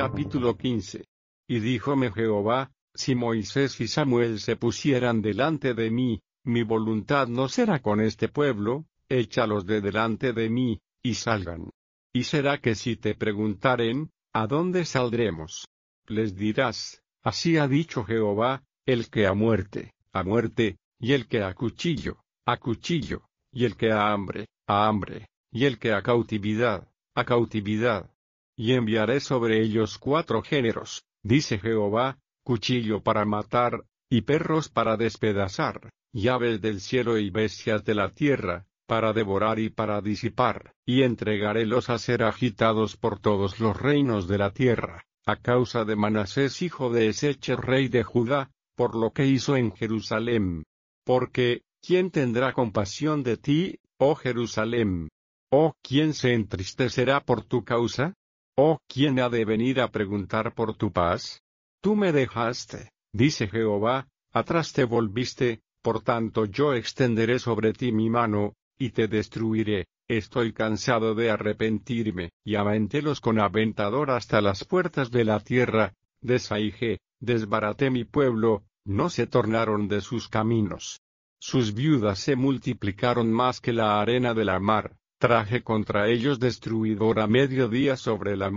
Capítulo 15. Y díjome Jehová: si Moisés y Samuel se pusieran delante de mí, mi voluntad no será con este pueblo, échalos de delante de mí, y salgan. Y será que si te preguntaren, ¿a dónde saldremos?, les dirás: así ha dicho Jehová, el que a muerte, y el que a cuchillo, y el que a hambre, y el que a cautividad, Y enviaré sobre ellos 4 géneros, dice Jehová: cuchillo para matar, y perros para despedazar, y aves del cielo y bestias de la tierra, para devorar y para disipar, y entregarélos a ser agitados por todos los reinos de la tierra, a causa de Manasés hijo de Ezeche rey de Judá, por lo que hizo en Jerusalem. Porque, ¿quién tendrá compasión de ti, oh Jerusalem? ¿O quién se entristecerá por tu causa? ¿O quién ha de venir a preguntar por tu paz? Tú me dejaste, dice Jehová, atrás te volviste, por tanto yo extenderé sobre ti mi mano, y te destruiré. Estoy cansado de arrepentirme, y aventélos con aventador hasta las puertas de la tierra, desbaraté mi pueblo, no se tornaron de sus caminos. Sus viudas se multiplicaron más que la arena de la mar, traje contra ellos destruidor a mediodía sobre la mar.